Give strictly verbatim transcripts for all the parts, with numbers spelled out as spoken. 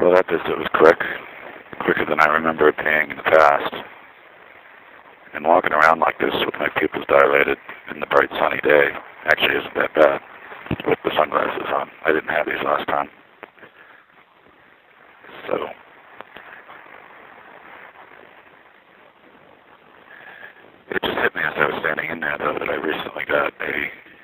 Well, that visit was quick, quicker than I remember it being in the past. And walking around like this with my pupils dilated in the bright sunny day actually isn't that bad with the sunglasses on. I didn't have these last time. So, it just hit me as I was standing in there, though, that I recently got a,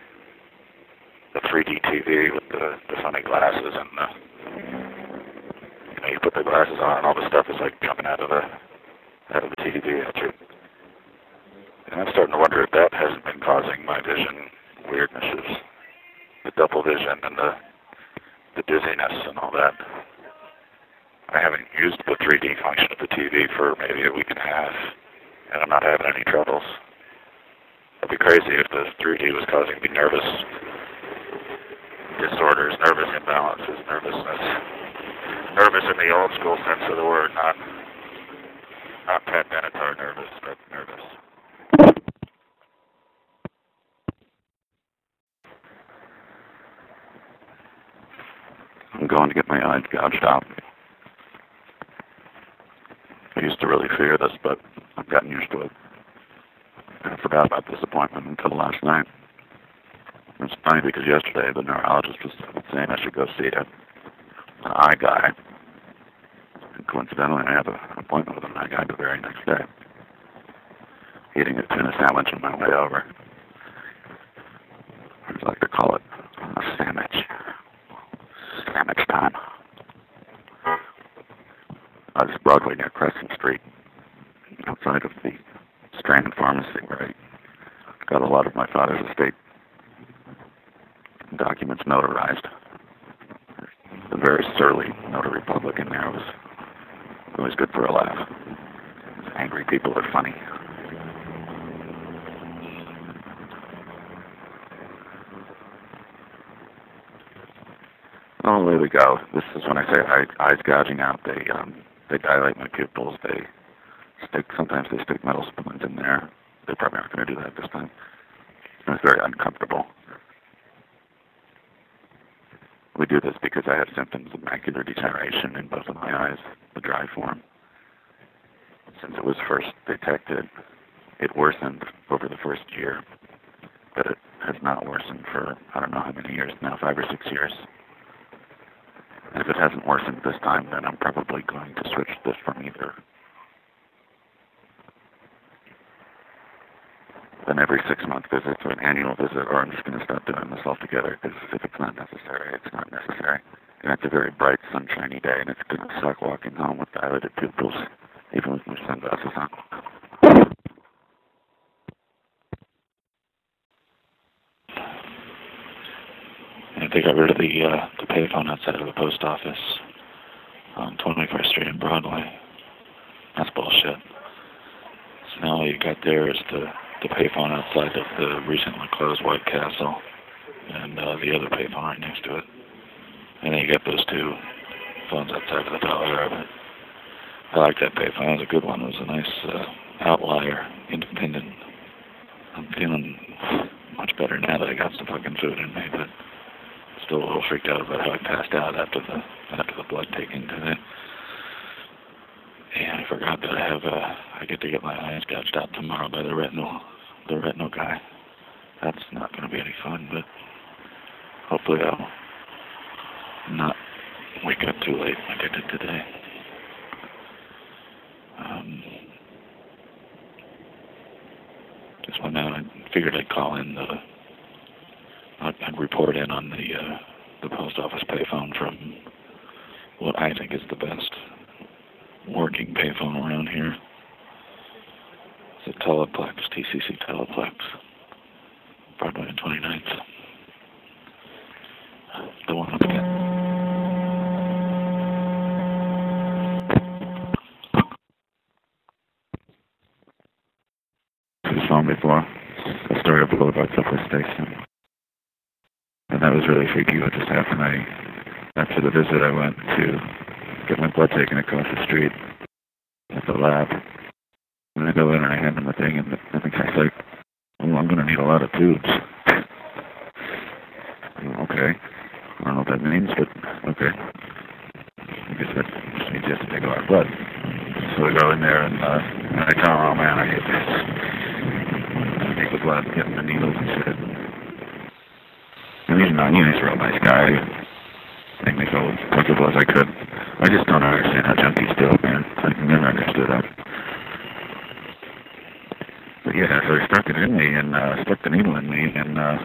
a three D T V with the, the funny glasses and the, you know, you put the glasses on and all the stuff is like jumping out of the, out of the T V at you. And I'm starting to wonder if that hasn't been causing my vision weirdnesses, the double vision and the, the dizziness and all that. I haven't used the three D function of the T V for maybe a week and a half, and I'm not having any troubles. It'd be crazy if the three D was causing me nervous disorders, nervous imbalances, nervousness. Nervous in the old school sense of the word, not, not Pat Benatar nervous, but nervous. I'm going to get my eyes gouged out. I used to really fear this, but I've gotten used to it. I forgot about this appointment until last night. It's funny because yesterday the neurologist was saying I should go see a, an eye guy. And coincidentally, I have an appointment with an eye guy the very next day. Eating a tuna sandwich on my way over. I'd like to call it a sandwich. Sandwich time. I was Broadway near Crescent Street, outside of the Strand Pharmacy, where I got a lot of my father's estate documents notarized. The very surly notary public in there was always good for a laugh. Angry people are funny. Oh, there we go. This is when I say eyes gouging out. They um, they dilate my pupils. They stick. Sometimes they stick metal spoons in there. They probably aren't going to do that this time. It's very uncomfortable. We do this because I have symptoms of macular degeneration in both of my eyes, the dry form. Since it was first detected, it worsened over the first year, but it has not worsened for I don't know how many years now, five or six years. And if it hasn't worsened this time, then I'm probably going to switch this from either. An every six-month visit to an annual visit, or I'm just going to stop doing this altogether, because if it's not necessary, it's not necessary. And it's a very bright, sunshiny day, and it's going to suck walking home with dilated pupils, even with my sunglasses on. And they got rid of the uh, the payphone outside of the post office on twenty-first Street and Broadway. That's bullshit. So now all you got there is the, the payphone outside of the recently closed White Castle and uh, the other payphone right next to it. And then you got those two phones outside of the dollar of it. I like that payphone. It was a good one. It was a nice uh, outlier, independent. I'm feeling much better now that I got some fucking food in me, but still a little freaked out about how I passed out after the after the blood taking today. And I forgot that I have uh, I get to get my eyes gouged out tomorrow by the retinal the retinal guy. That's not going to be any fun, but hopefully I'll not wake up too late like I did today. Um, just went out. I figured I'd call in the. I'd, I'd report in on the uh, the post office payphone from what I think is the best working payphone around here. It's a Teleplex, T C C Teleplex, Broadway and twenty-ninth. The one up again. This phone before. I started a Boulevard subway station. And that was really freaky what just happened. I, after the visit, I went to get my blood taken across the street at the lab. And I go in and I hand him the thing, and I think I like, oh, I'm going to need a lot of tubes. Okay. I don't know what that means, but okay. He said, you just have to take a lot of blood. So we go in there, and, uh, and I tell him, oh man, I hate this. I take the blood, getting the needles and shit. And he's not, you know, he's a real nice guy. Make me feel as comfortable as I could. I just don't understand how junkies do it, man. I never understood that. But yeah, so he stuck it in me, and, uh, stuck the needle in me, and, uh,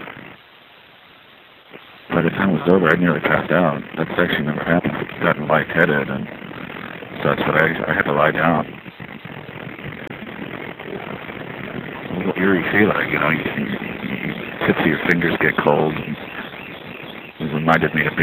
by the time it was over, I nearly passed out. That's actually never happened. I've gotten lightheaded, and so that's what I, I had to lie down. A little eerie feeling, you know, you, you, you, tips of your fingers get cold. It reminded me of being